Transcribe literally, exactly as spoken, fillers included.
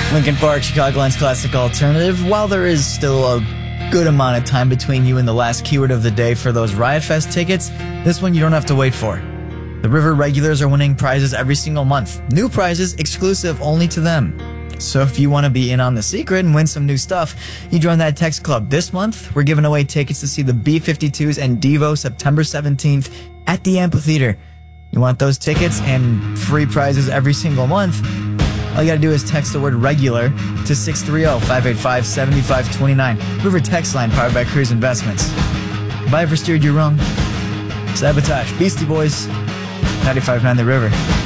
Linkin Park, Chicagoland's classic alternative. While there is still a good amount of time between you and the last keyword of the day for those Riot Fest tickets, this one you don't have to wait for. The River regulars are winning prizes every single month. New prizes exclusive only to them. So if you want to be in on the secret and win some new stuff, you join that text club. This month, we're giving away tickets to see the B fifty-twos and Devo September seventeenth at the Amphitheater. You want those tickets and free prizes every single month? All you gotta do is text the word regular to six three zero, five eight five, seven five two nine. River text line powered by Cruise Investments. Have I ever steered you wrong? Sabotage. Beastie Boys. ninety-five point nine The River.